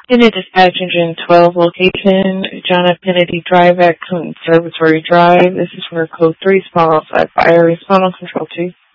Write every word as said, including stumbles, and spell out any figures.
Unit Dispatch Engine twelve location, John F. Kennedy Drive at Conservatory Drive. This is for Code three, Small Outside Fire. Respond on Control two.